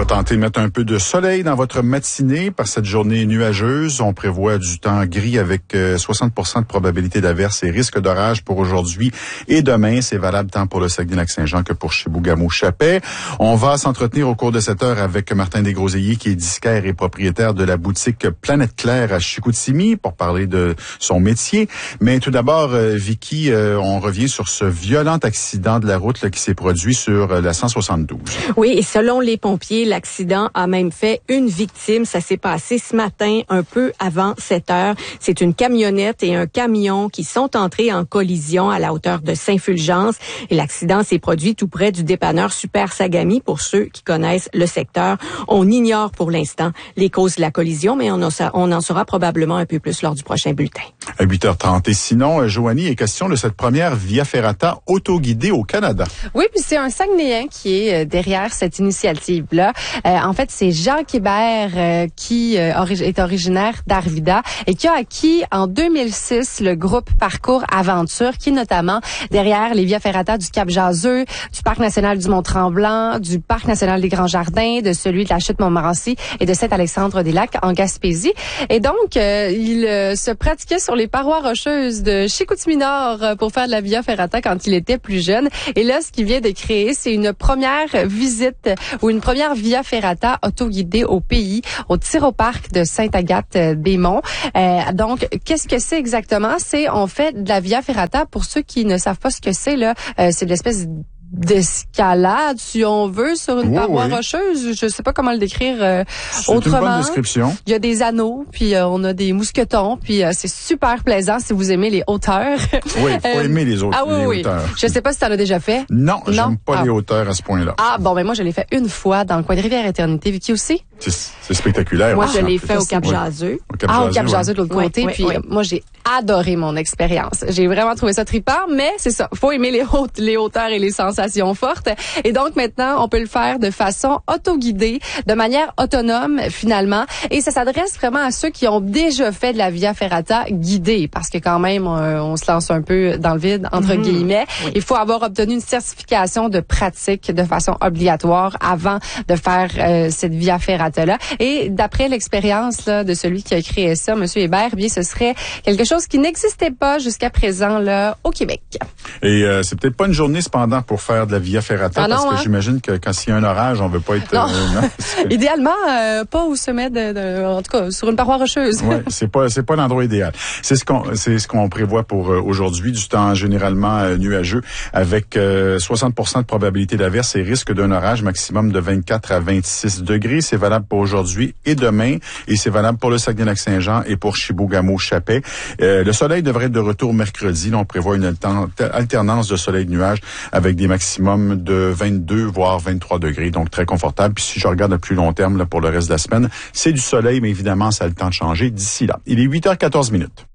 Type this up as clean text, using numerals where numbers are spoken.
tenter de mettre un peu de soleil dans votre matinée par cette journée nuageuse. On prévoit du temps gris avec 60% de probabilité d'averse et risque d'orage pour aujourd'hui et demain. C'est valable tant pour le Saguenay-Lac-Saint-Jean que pour Chibougamau-Chappais. On va s'entretenir au cours de cette heure avec Martin Desgroseilliers, qui est disquaire et propriétaire de la boutique Planète Claire à Chicoutimi, pour parler de son métier. Mais tout d'abord, Vicky, on revient sur ce violent accident de la route là, qui s'est produit sur la 172. Oui, et selon les pompiers, l'accident a même fait une victime. Ça s'est passé ce matin, un peu avant 7 heures. C'est une camionnette et un camion qui sont entrés en collision à la hauteur de Saint-Fulgence. Et l'accident s'est produit tout près du dépanneur Super Sagami. Pour ceux qui connaissent le secteur, on ignore pour l'instant les causes de la collision, mais on en saura probablement un peu plus lors du prochain bulletin. À 8h30. Et sinon, Joanie, il est question de cette première Via Ferrata autoguidée au Canada. Oui, puis c'est un Saguenayen qui est derrière cette initiative-là. En fait, c'est Jacques Hébert qui est originaire d'Arvida et qui a acquis en 2006 le groupe Parcours Aventure, qui est notamment derrière les Via Ferrata du Cap-Jaseux, du Parc national du Mont-Tremblant, du Parc national des Grands Jardins, de celui de la Chute-Montmorency et de Saint-Alexandre-des-Lacs en Gaspésie. Et donc, il se pratiquait sur les parois rocheuses de Chicoutimi-Nord pour faire de la Via Ferrata quand il était plus jeune. Et là, ce qu'il vient de créer, c'est une première visite ou une première Via Ferrata autoguidée au pays, au Tyroparc de Sainte-Agathe-des-Monts. Donc, qu'est-ce que c'est exactement? On fait de la Via Ferrata, pour ceux qui ne savent pas ce que c'est, là, c'est de l'espèce d'escalade, si on veut, sur une paroi rocheuse. Je sais pas comment le décrire autrement. C'est une bonne description. Il y a des anneaux, puis on a des mousquetons, puis c'est super plaisant si vous aimez les hauteurs. Oui, il faut aimer les hauteurs. Je sais pas si tu en as déjà fait. Non, j'aime pas les hauteurs à ce point-là. Ah, bon, ben moi, je l'ai fait une fois dans le coin de Rivière-Éternité. Vicky aussi? C'est spectaculaire. Moi, je l'ai fait au Cap-Jaseux. Au Cap-Jaseux de l'autre côté. Puis moi, j'ai adoré mon expérience. J'ai vraiment trouvé ça trippant, mais c'est ça. Faut aimer les hauteurs et les sensations fortes. Et donc, maintenant, on peut le faire de façon autoguidée, de manière autonome, finalement. Et ça s'adresse vraiment à ceux qui ont déjà fait de la Via Ferrata guidée, parce que quand même, on se lance un peu dans le vide, entre guillemets. Oui. Il faut avoir obtenu une certification de pratique de façon obligatoire avant de faire cette Via Ferrata-là. Et d'après l'expérience là de celui qui a créé ça, M. Hébert, bien, ce serait quelque chose qui n'existait pas jusqu'à présent là au Québec. Et c'est peut-être pas une journée cependant pour faire de la Via Ferrata, parce que j'imagine que quand il y a un orage, on veut pas être... Idéalement, pas au sommet en tout cas, sur une paroi rocheuse. Oui, c'est pas l'endroit idéal. C'est ce qu'on prévoit pour aujourd'hui, du temps généralement nuageux, avec 60% de probabilité d'averse et risque d'un orage maximum de 24 à 26 degrés. C'est valable pour aujourd'hui et demain, et c'est valable pour le Saguenay-Lac-Saint-Jean et pour Chibougamau-Chappais. Le soleil devrait être de retour mercredi. Là, on prévoit une alternance de soleil-nuage avec des maximums de 22 voire 23 degrés, donc très confortable. Puis si je regarde à plus long terme là, pour le reste de la semaine, c'est du soleil, mais évidemment, ça a le temps de changer d'ici là. Il est 8h14.